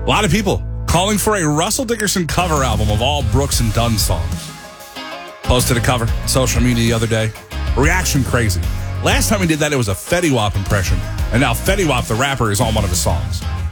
A lot of people calling for a Russell Dickerson cover album of all Brooks and Dunn songs. Posted a cover on social media the other day. Reaction crazy. Last time he did that, it was a Fetty Wap impression. And now Fetty Wap, the rapper, is on one of his songs.